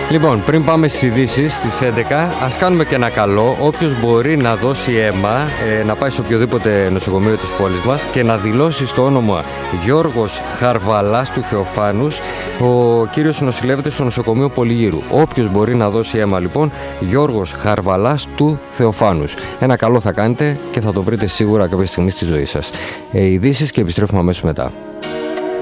Λοιπόν, πριν πάμε στις ειδήσεις στις 11, ας κάνουμε και ένα καλό. Όποιος μπορεί να δώσει αίμα, να πάει σε οποιοδήποτε νοσοκομείο της πόλης μας και να δηλώσει στο όνομα Γιώργος Χαρβαλάς του Θεοφάνους. Ο κύριος νοσηλεύεται στο νοσοκομείο Πολυγύρου. Όποιος μπορεί να δώσει αίμα, λοιπόν, Γιώργος Χαρβαλάς του Θεοφάνους. Ένα καλό θα κάνετε και θα το βρείτε σίγουρα κάποια στιγμή στη ζωή σας. Ειδήσεις και επιστρέφουμε αμέσως μετά.